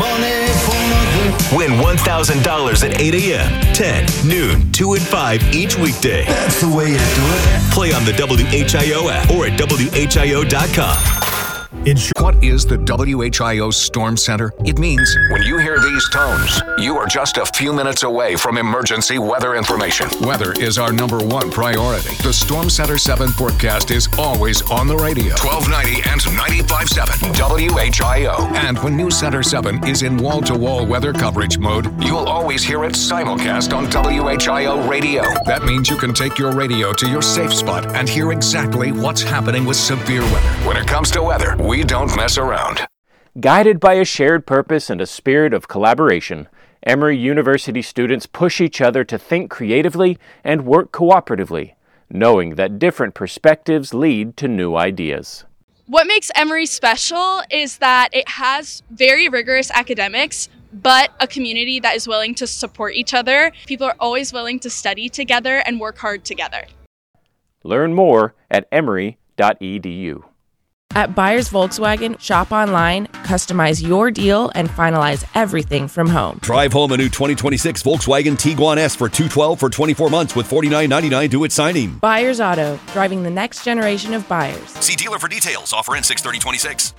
Speaker 1: Win $1,000 at 8 a.m., 10, noon, 2, and 5 each weekday. That's the way you do it. Play on the WHIO app or at WHIO.com.
Speaker 22: What is the WHIO Storm Center? It means when you hear these tones, you are just a few minutes away from emergency weather information. Weather is our #1 priority. The Storm Center 7 forecast is always on the radio. 1290 and 95.7 WHIO. And when News Center 7 is in wall-to-wall weather coverage mode, you'll always hear it simulcast on WHIO radio. That means you can take your radio to your safe spot and hear exactly what's happening with severe weather. When it comes to weather, we don't mess around.
Speaker 23: Guided by a shared purpose and a spirit of collaboration, Emory University students push each other to think creatively and work cooperatively, knowing that different perspectives lead to new ideas.
Speaker 25: What makes Emory special is that it has very rigorous academics, but a community that is willing to support each other. People are always willing to study together and work hard together.
Speaker 23: Learn more at emory.edu.
Speaker 26: At Byers Volkswagen, shop online, customize your deal, and finalize everything from home.
Speaker 27: Drive home a new 2026 Volkswagen Tiguan S for $212 for 24 months with $49.99 due at signing.
Speaker 26: Byers Auto, driving the next generation of buyers.
Speaker 27: See dealer for details. Offer ends 6/30/26.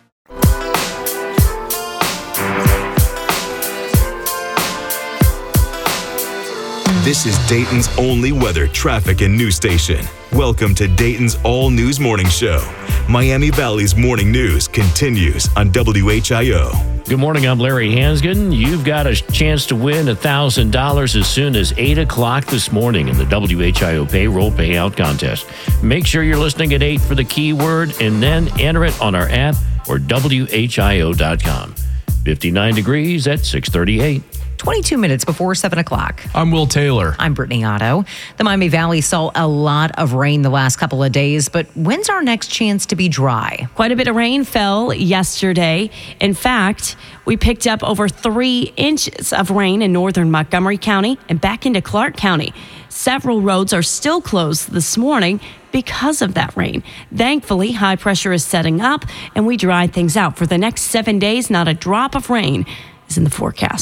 Speaker 1: This is Dayton's only weather, traffic, and news station. Welcome to Dayton's All News Morning Show. Miami Valley's Morning News continues on WHIO.
Speaker 3: Good morning, I'm Larry Hansgen. You've got a chance to win $1,000 as soon as 8 o'clock this morning in the WHIO Payroll Payout Contest. Make sure you're listening at 8 for the keyword and then enter it on our app or WHIO.com. 59 degrees at 6:38.
Speaker 6: 22 minutes before 7 o'clock.
Speaker 7: I'm Will Taylor.
Speaker 6: I'm Brittany Otto. The Miami Valley saw a lot of rain the last couple of days, but when's our next chance to be dry?
Speaker 9: Quite a bit of rain fell yesterday. In fact, we picked up over 3 inches of rain in northern Montgomery County and back into Clark County. Several roads are still closed this morning because of that rain. Thankfully, high pressure is setting up and we dried things out. For the next 7 days, not a drop of rain is in the forecast.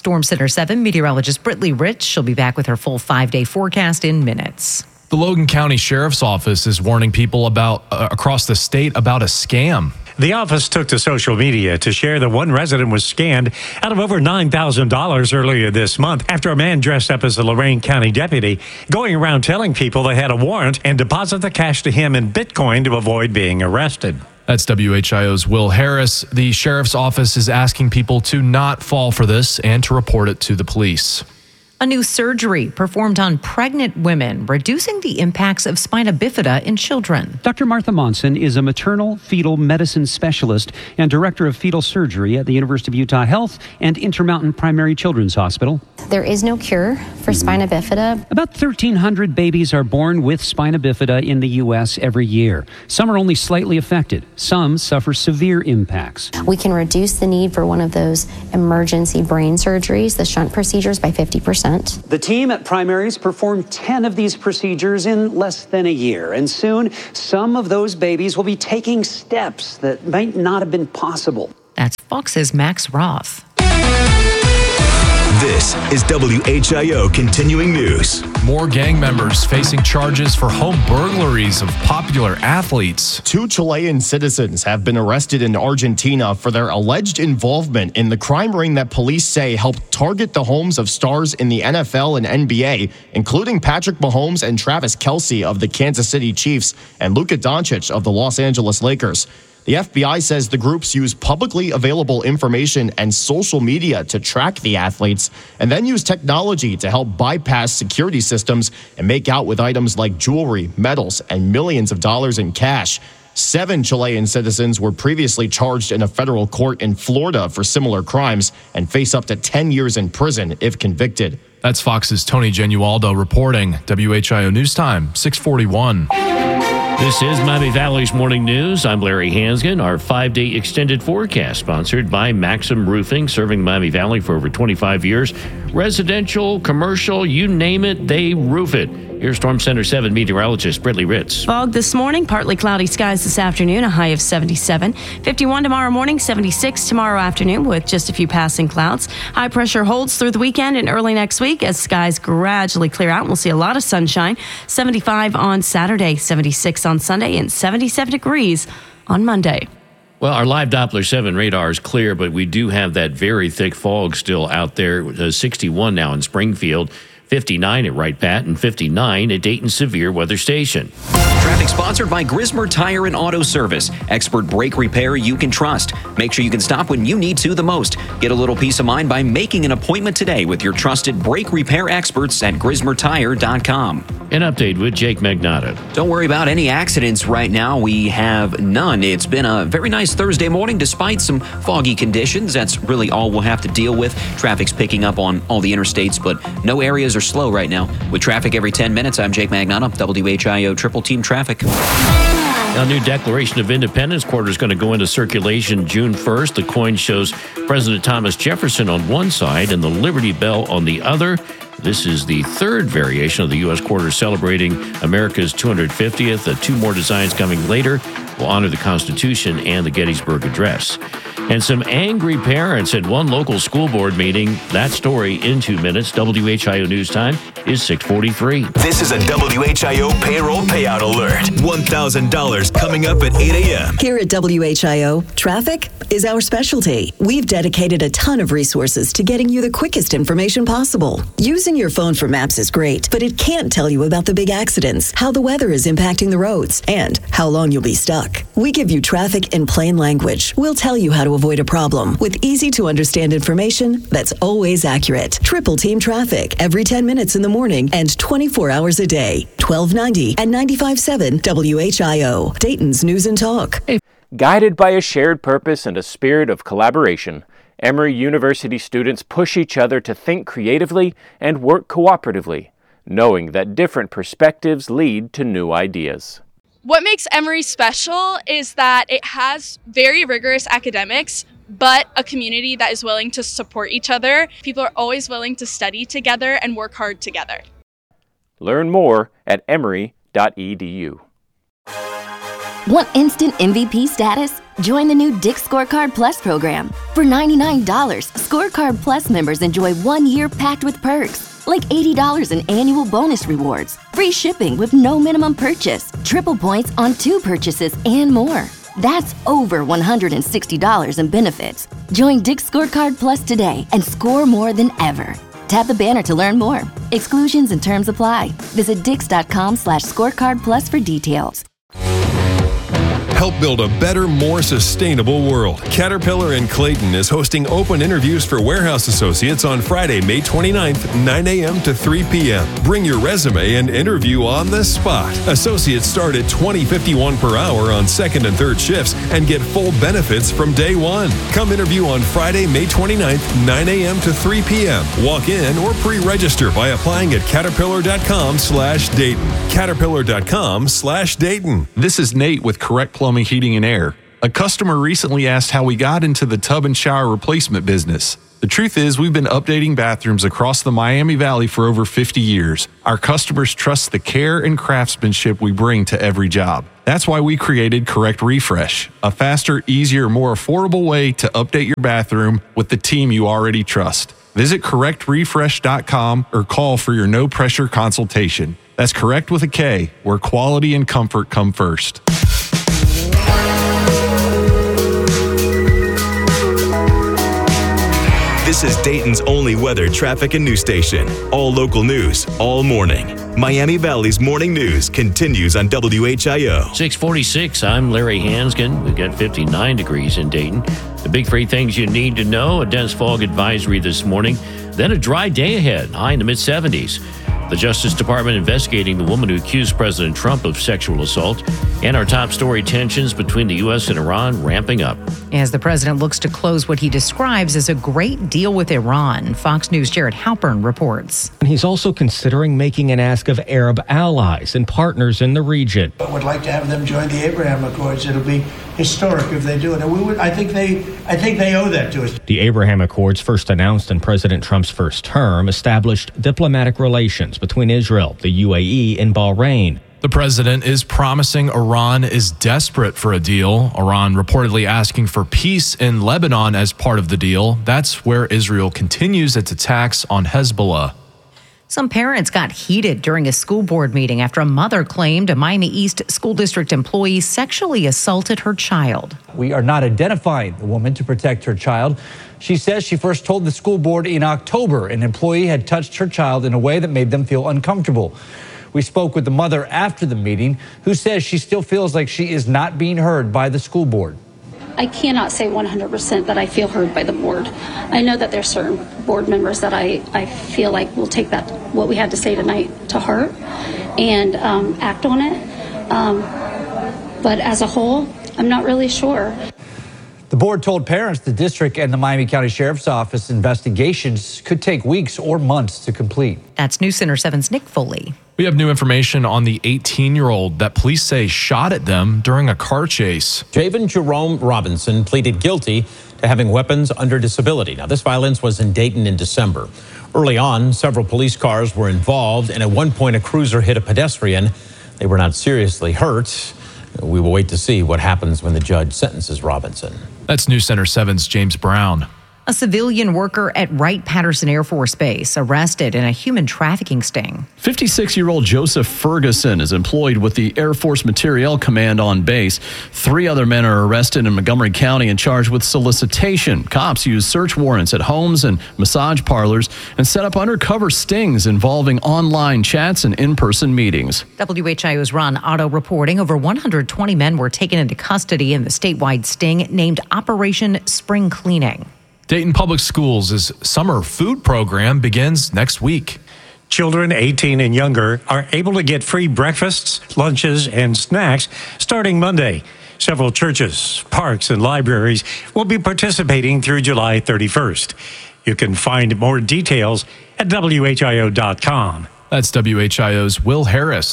Speaker 6: Storm Center 7 meteorologist Brittany Rich. She'll be back with her full 5-day forecast in minutes.
Speaker 7: The Logan County Sheriff's Office is warning people across the state about a scam.
Speaker 2: The office took to social media to share that one resident was scammed out of over $9,000 earlier this month after a man dressed up as a Lorain County deputy going around telling people they had a warrant and deposit the cash to him in Bitcoin to avoid being arrested.
Speaker 7: That's WHIO's Will Harris. The sheriff's office is asking people to not fall for this and to report it to the police.
Speaker 6: A new surgery performed on pregnant women, reducing the impacts of spina bifida in children.
Speaker 4: Dr. Martha Monson is a maternal fetal medicine specialist and director of fetal surgery at the University of Utah Health and Intermountain Primary Children's Hospital.
Speaker 5: There is no cure for spina bifida.
Speaker 4: About 1,300 babies are born with spina bifida in the U.S. every year. Some are only slightly affected. Some suffer severe impacts.
Speaker 5: We can reduce the need for one of those emergency brain surgeries, the shunt procedures, by 50%.
Speaker 4: The team at Primaries performed 10 of these procedures in less than a year, and soon some of those babies will be taking steps that might not have been possible.
Speaker 6: That's Fox's Max Roth.
Speaker 1: This is WHIO Continuing News.
Speaker 7: More gang members facing charges for home burglaries of popular athletes.
Speaker 8: 2 Chilean citizens have been arrested in Argentina for their alleged involvement in the crime ring that police say helped target the homes of stars in the NFL and NBA, including Patrick Mahomes and Travis Kelce of the Kansas City Chiefs and Luka Doncic of the Los Angeles Lakers. The FBI says the groups use publicly available information and social media to track the athletes and then use technology to help bypass security systems and make out with items like jewelry, medals, and millions of dollars in cash. 7 Chilean citizens were previously charged in a federal court in Florida for similar crimes and face up to 10 years in prison if convicted.
Speaker 7: That's Fox's Tony Genualdo reporting. WHIO News Time, 641.
Speaker 3: This is Miami Valley's Morning News. I'm Larry Hansgen. Our 5-day extended forecast sponsored by Maxim Roofing, serving the Miami Valley for over 25 years. Residential, commercial, you name it, they roof it. Here's Storm Center 7 meteorologist Brittany Ritz.
Speaker 9: Fog this morning, partly cloudy skies this afternoon, a high of 77. 51 tomorrow morning, 76 tomorrow afternoon with just a few passing clouds. High pressure holds through the weekend and early next week as skies gradually clear out. We'll see a lot of sunshine. 75 on Saturday, 76 on Sunday, and 77 degrees on Monday.
Speaker 3: Well, our live Doppler 7 radar is clear, but we do have that very thick fog still out there. 61 now in Springfield. 59 at Wright Pat, and 59 at Dayton Severe Weather Station.
Speaker 10: Traffic sponsored by Grismer Tire and Auto Service. Expert brake repair you can trust. Make sure you can stop when you need to the most. Get a little peace of mind by making an appointment today with your trusted brake repair experts at GrismerTire.com.
Speaker 3: An update with Jake Magnotta.
Speaker 10: Don't worry about any accidents right now. We have none. It's been a very nice Thursday morning despite some foggy conditions. That's really all we'll have to deal with. Traffic's picking up on all the interstates, but no areas are slow right now. With traffic every 10 minutes, I'm Jake Magnotta, WHIO Triple Team Traffic.
Speaker 3: A new Declaration of Independence quarter is going to go into circulation June 1st. The coin shows President Thomas Jefferson on one side and the Liberty Bell on the other. This is the third variation of the U.S. quarter celebrating America's 250th. 2 more designs coming later will honor the Constitution and the Gettysburg Address. And some angry parents at one local school board meeting. That story in 2 minutes. WHIO News Time is 6:43.
Speaker 1: This is a WHIO payroll payout alert. $1,000 coming up at 8 a.m.
Speaker 11: Here at WHIO, traffic is our specialty. We've dedicated a ton of resources to getting you the quickest information possible. Using your phone for maps is great, but it can't tell you about the big accidents, how the weather is impacting the roads, and how long you'll be stuck. We give you traffic in plain language. We'll tell you how to avoid a problem with easy-to-understand information that's always accurate. Triple Team Traffic every 10 minutes in the morning and 24 hours a day. 1290 and 95.7 WHIO, Dayton's News and Talk.
Speaker 23: Guided by a shared purpose and a spirit of collaboration, Emory University students push each other to think creatively and work cooperatively, knowing that different perspectives lead to new ideas.
Speaker 25: What makes Emory special is that it has very rigorous academics, but a community that is willing to support each other. People are always willing to study together and work hard together.
Speaker 23: Learn more at emory.edu.
Speaker 12: Want instant MVP status? Join the new Dick's Scorecard Plus program. For $99, Scorecard Plus members enjoy 1 year packed with perks, like $80 in annual bonus rewards, free shipping with no minimum purchase, triple points on 2 purchases, and more. That's over $160 in benefits. Join Dick's Scorecard Plus today and score more than ever. Tap the banner to learn more. Exclusions and terms apply. Visit dix.com/scorecard plus for details.
Speaker 13: Help build a better, more sustainable world. Caterpillar in Clayton is hosting open interviews for warehouse associates on Friday, May 29th, 9 a.m. to 3 p.m. Bring your resume and interview on the spot. Associates start at $20.51 per hour on second and third shifts and get full benefits from day one. Come interview on Friday, May 29th, 9 a.m. to 3 p.m. Walk in or pre-register by applying at caterpillar.com/Dayton. Caterpillar.com/Dayton.
Speaker 14: This is Nate with Correct Plumbing, Heating, and Air. A customer recently asked how we got into the tub and shower replacement business. The truth is, we've been updating bathrooms across the Miami Valley for over 50 years. Our customers trust the care and craftsmanship we bring to every job. That's why we created Correct Refresh, a faster, easier, more affordable way to update your bathroom with the team you already trust. Visit correctrefresh.com or call for your no-pressure consultation. That's Correct with a K, where quality and comfort come first.
Speaker 1: This is Dayton's only weather, traffic, and news station. All local news, all morning. Miami Valley's morning news continues on WHIO.
Speaker 3: 646, I'm Larry Hansgen. We've got 59 degrees in Dayton. The big 3 things you need to know: a dense fog advisory this morning, then a dry day ahead, high in the mid-70s. The Justice Department investigating the woman who accused President Trump of sexual assault, and our top story: tensions between the U.S. and Iran ramping up.
Speaker 6: As the president looks to close what he describes as a great deal with Iran, Fox News' Jared Halpern reports.
Speaker 17: He's also considering making an ask of Arab allies and partners in the region.
Speaker 18: I would like to have them join the Abraham Accords. It'll be historic if they do it. And I think they owe that to us.
Speaker 17: The Abraham Accords, first announced in President Trump's first term, established diplomatic relations between Israel, the UAE, and Bahrain.
Speaker 7: The president is promising Iran is desperate for a deal. Iran reportedly asking for peace in Lebanon as part of the deal. That's where Israel continues its attacks on Hezbollah.
Speaker 6: Some parents got heated during a school board meeting after a mother claimed a Miami East School District employee sexually assaulted her child.
Speaker 19: We are not identifying the woman to protect her child. She says she first told the school board in October an employee had touched her child in a way that made them feel uncomfortable. We spoke with the mother after the meeting, who says she still feels like she is not being heard by the school board.
Speaker 20: I cannot say 100% that I feel heard by the board. I know that there's certain board members that I feel like will take that, what we had to say tonight, to heart and act on it. But as a whole, I'm not really sure.
Speaker 19: The board told parents the district and the Miami County Sheriff's Office investigations could take weeks or months to complete.
Speaker 6: That's News Center 7's Nick Foley.
Speaker 7: We have new information on the 18-year-old that police say shot at them during a car chase.
Speaker 28: Javen Jerome Robinson pleaded guilty to having weapons under disability. Now, this violence was in Dayton in December. Early on, several police cars were involved, and at one point, a cruiser hit a pedestrian. They were not seriously hurt. We will wait to see what happens when the judge sentences Robinson.
Speaker 7: That's News Center 7's James Brown.
Speaker 6: A civilian worker at Wright-Patterson Air Force Base arrested in a human trafficking sting.
Speaker 29: 56-year-old Joseph Ferguson is employed with the Air Force Materiel Command on base. 3 other men are arrested in Montgomery County and charged with solicitation. Cops used search warrants at homes and massage parlors and set up undercover stings involving online chats and in-person meetings.
Speaker 6: WHIO's Ron Otto reporting over 120 men were taken into custody in the statewide sting named Operation Spring Cleaning.
Speaker 7: Dayton Public Schools' summer food program begins next week.
Speaker 2: Children 18 and younger are able to get free breakfasts, lunches, and snacks starting Monday. Several churches, parks, and libraries will be participating through July 31st. You can find more details at WHIO.com.
Speaker 7: That's WHIO's Will Harris.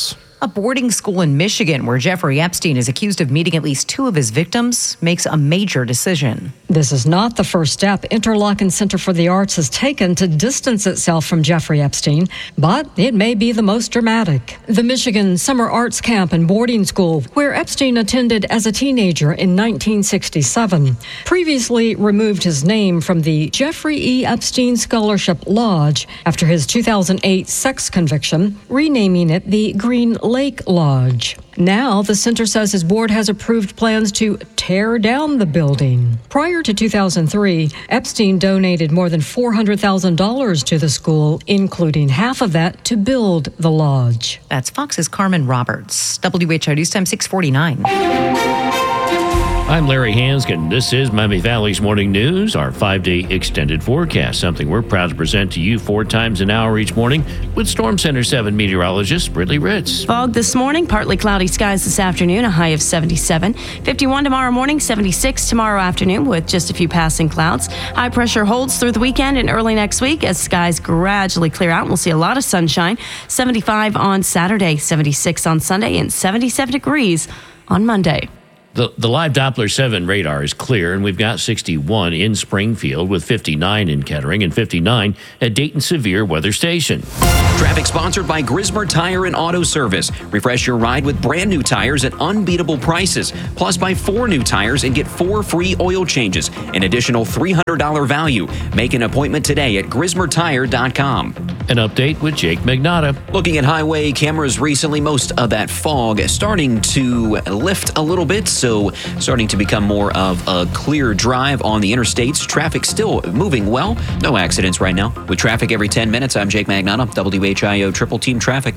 Speaker 6: A boarding school in Michigan, where Jeffrey Epstein is accused of meeting at least 2 of his victims, makes a major decision.
Speaker 4: This is not the first step Interlochen Center for the Arts has taken to distance itself from Jeffrey Epstein, but it may be the most dramatic. The Michigan Summer Arts Camp and Boarding School, where Epstein attended as a teenager in 1967, previously removed his name from the Jeffrey E. Epstein Scholarship Lodge after his 2008 sex conviction, renaming it the Green Lake Lodge. Now, the center says his board has approved plans to tear down the building. Prior to 2003, Epstein donated more than $400,000 to the school, including half of that to build the lodge.
Speaker 6: That's Fox's Carmen Roberts. WHO News Time 649.
Speaker 3: I'm Larry Hanskin. This is Miami Valley's Morning News, our 5-day extended forecast, something we're proud to present to you 4 times an hour each morning with Storm Center 7 meteorologist Brittany Ritz.
Speaker 9: Fog this morning, partly cloudy skies this afternoon, a high of 77. 51 tomorrow morning, 76 tomorrow afternoon with just a few passing clouds. High pressure holds through the weekend and early next week as skies gradually clear out. We'll see a lot of sunshine. 75 on Saturday, 76 on Sunday, and 77 degrees on Monday.
Speaker 3: The live Doppler 7 radar is clear, and we've got 61 in Springfield with 59 in Kettering and 59 at Dayton Severe Weather Station.
Speaker 10: Traffic sponsored by Grismer Tire and Auto Service. Refresh your ride with brand new tires at unbeatable prices. Plus, buy 4 new tires and get 4 free oil changes. An additional $300 value. Make an appointment today at GrismerTire.com.
Speaker 3: An update with Jake Magnotta.
Speaker 10: Looking at highway cameras recently, most of that fog starting to lift a little bit, so starting to become more of a clear drive on the interstates. Traffic still moving well. No accidents right now. With traffic every 10 minutes, I'm Jake Magnotta, WHIO Triple Team Traffic.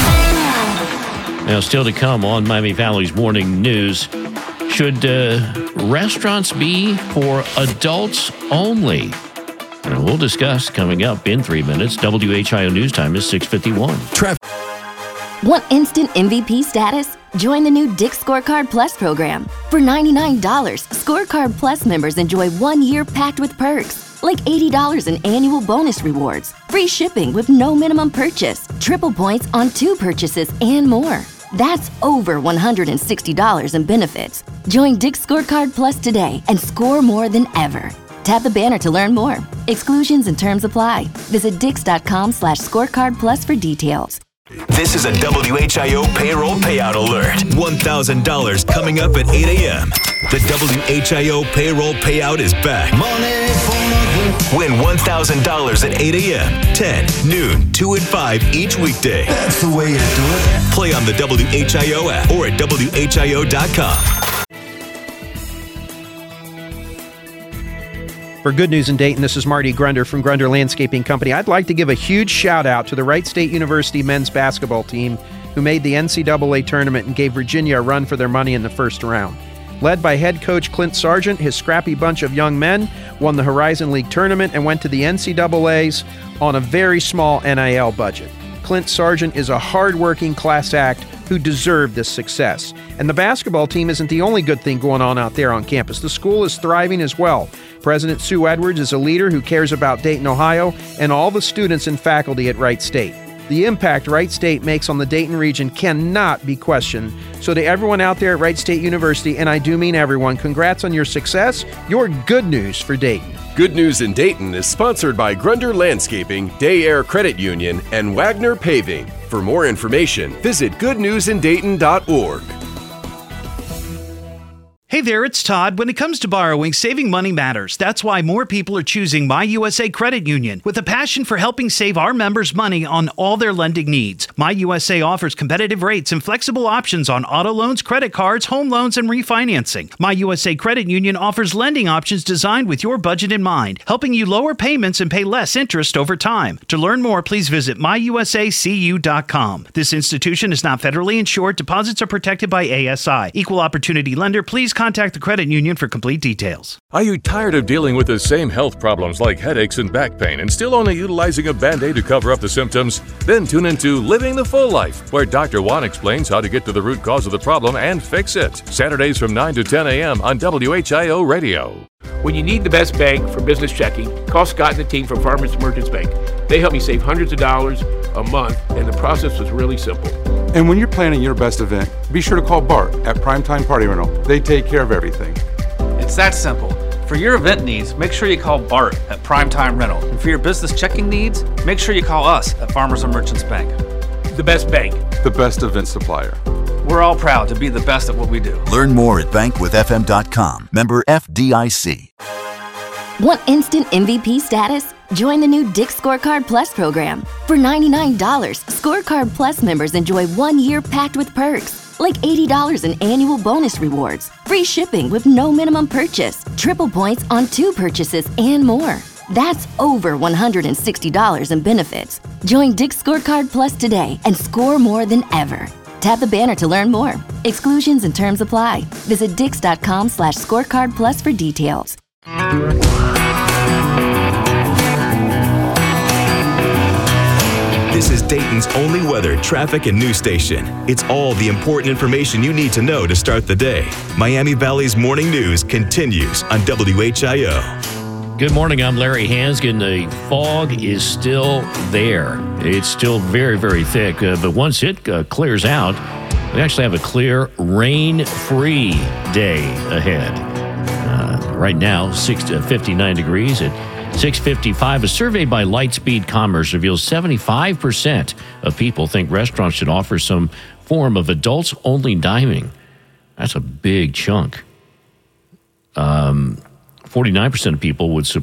Speaker 3: Now, still to come on Miami Valley's Morning News. Should restaurants be for adults only? And we'll discuss coming up in 3 minutes. WHIO News Time is 6:51.
Speaker 12: Want instant MVP status? Join the new Dick's Scorecard Plus program. For $99, Scorecard Plus members enjoy 1 year packed with perks, like $80 in annual bonus rewards, free shipping with no minimum purchase, triple points on 2 purchases, and more. That's over $160 in benefits. Join Dick's Scorecard Plus today and score more than ever. Tap the banner to learn more. Exclusions and terms apply. Visit Dix.com/scorecard plus for details.
Speaker 1: This is a WHIO payroll payout alert. $1,000 coming up at 8 a.m. The WHIO payroll payout is back. Win $1,000 at 8 a.m., 10, noon, 2 and 5 each weekday. That's the way you do it. Play on the WHIO app or at WHIO.com.
Speaker 5: For Good News in Dayton, this is Marty Grunder from Grunder Landscaping Company. I'd like to give a huge shout out to the Wright State University men's basketball team who made the NCAA tournament and gave Virginia a run for their money in the first round. Led by head coach Clint Sargent, his scrappy bunch of young men won the Horizon League tournament and went to the NCAAs on a very small NIL budget. Clint Sargent is a hard-working class act who deserved this success. And the basketball team isn't the only good thing going on out there on campus. The school is thriving as well. President Sue Edwards is a leader who cares about Dayton, Ohio, and all the students and faculty at Wright State. The impact Wright State makes on the Dayton region cannot be questioned. So to everyone out there at Wright State University, and I do mean everyone, congrats on your success. You're good news for Dayton.
Speaker 13: Good News in Dayton is sponsored by Grunder Landscaping, Day Air Credit Union, and Wagner Paving. For more information, visit goodnewsindayton.org.
Speaker 15: Hey there, it's Todd. When it comes to borrowing, saving money matters. That's why more people are choosing My USA Credit Union with a passion for helping save our members money on all their lending needs. My USA offers competitive rates and flexible options on auto loans, credit cards, home loans, and refinancing. My USA Credit Union offers lending options designed with your budget in mind, helping you lower payments and pay less interest over time. To learn more, please visit myusacu.com. This institution is not federally insured. Deposits are protected by ASI. Equal opportunity lender. Please contact the credit union for complete details.
Speaker 16: Are you tired of dealing with the same health problems like headaches and back pain and still only utilizing a Band-Aid to cover up the symptoms? Then tune into Living the Full Life, where Dr. Juan explains how to get to the root cause of the problem and fix it. Saturdays from 9 to 10 a.m. on WHIO Radio.
Speaker 21: When you need the best bank for business checking, call Scott and the team from Farmers Merchants Bank. They help me save hundreds of dollars a month, and the process was really simple.
Speaker 8: And when you're planning your best event, be sure to call Bart at Primetime Party Rental. They take care of everything.
Speaker 11: It's that simple. For your event needs, make sure you call Bart at Primetime Rental. And for your business checking needs, make sure you call us at Farmers and Merchants Bank. The best bank.
Speaker 8: The best event supplier.
Speaker 11: We're all proud to be the best at what we do.
Speaker 14: Learn more at bankwithfm.com. Member FDIC.
Speaker 12: Want instant MVP status? Join the new Dick's Scorecard Plus program. For $99, Scorecard Plus members enjoy 1 year packed with perks, like $80 in annual bonus rewards, free shipping with no minimum purchase, triple points on 2 purchases, and more. That's over $160 in benefits. Join Dick's Scorecard Plus today and score more than ever. Tap the banner to learn more. Exclusions and terms apply. Visit dix.com/scorecard plus for details.
Speaker 1: This is Dayton's only weather, traffic, and news station. It's all the important information you need to know to start the day. Miami Valley's morning news continues on WHIO.
Speaker 3: Good morning. I'm Larry Hansgen. The fog is still there. It's still very, very thick. But once it clears out, we actually have a clear, rain-free day ahead. Right now, 59 degrees at 6:55. A survey by Lightspeed Commerce reveals 75% of people think restaurants should offer some form of adults-only dining. That's a big chunk. 49% of people would support